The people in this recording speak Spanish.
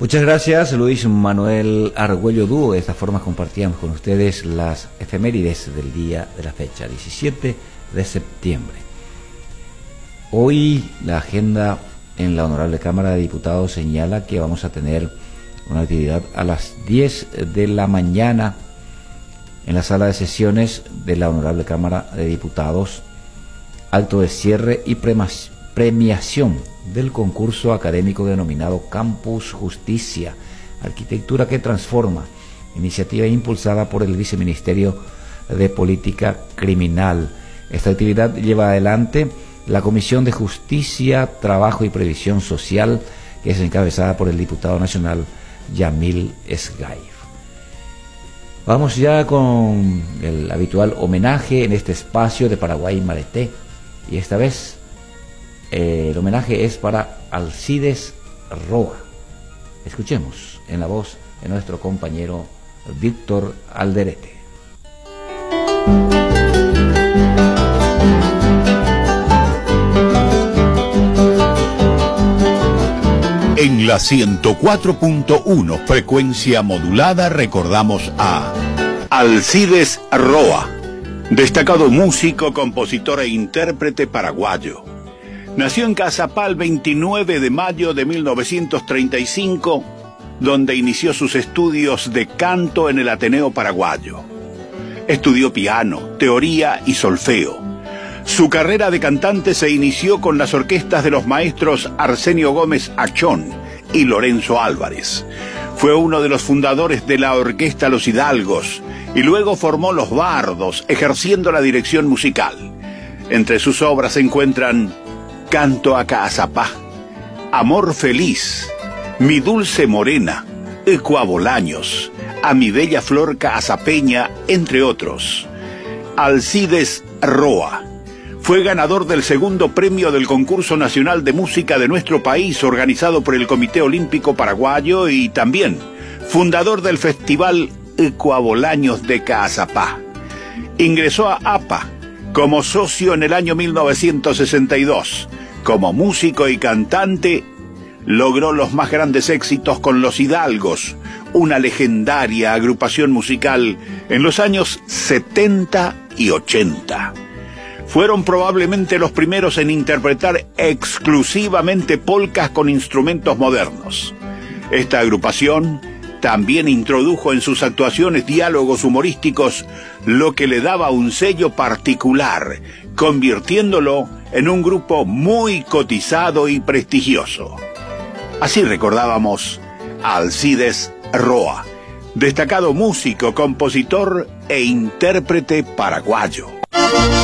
Muchas gracias, Luis Manuel Argüello Dúo. De esta forma compartíamos con ustedes las efemérides del día de la fecha, 17 de septiembre. Hoy la agenda en la Honorable Cámara de Diputados señala que vamos a tener una actividad a las 10 de la mañana en la sala de sesiones de la Honorable Cámara de Diputados, acto de cierre y premiación del concurso académico denominado Campus Justicia, Arquitectura que Transforma, iniciativa impulsada por el Viceministerio de Política Criminal. Esta actividad lleva adelante la Comisión de Justicia, Trabajo y Previsión Social, que es encabezada por el diputado nacional Yamil Esgaif. Vamos ya con el habitual homenaje en este espacio de Paraguay Mareté, y esta vez el homenaje es para Alcides Roa. Escuchemos en la voz de nuestro compañero Víctor Alderete. En la 104.1 frecuencia modulada recordamos a Alcides Roa, destacado músico, compositor e intérprete paraguayo. Nació en Caazapá el 29 de mayo de 1935, donde inició sus estudios de canto en el Ateneo Paraguayo. Estudió piano, teoría y solfeo. Su carrera de cantante se inició con las orquestas de los maestros Arsenio Gómez Achón y Lorenzo Álvarez. Fue uno de los fundadores de la orquesta Los Hidalgos y luego formó Los Bardos, ejerciendo la dirección musical. Entre sus obras se encuentran Canto a Caazapá, Amor Feliz, Mi Dulce Morena, Ecuabolaños, A Mi Bella Flor Caazapeña, entre otros. Alcides Roa fue ganador del segundo premio del Concurso Nacional de Música de nuestro país, organizado por el Comité Olímpico Paraguayo, y también fundador del Festival Ecuabolaños de Caazapá. Ingresó a APA como socio en el año 1962. Como músico y cantante, logró los más grandes éxitos con Los Hidalgos, una legendaria agrupación musical en los años 70 y 80. Fueron probablemente los primeros en interpretar exclusivamente polcas con instrumentos modernos. Esta agrupación también introdujo en sus actuaciones diálogos humorísticos, lo que le daba un sello particular, convirtiéndolo en un grupo muy cotizado y prestigioso. Así recordábamos a Alcides Roa, destacado músico, compositor e intérprete paraguayo.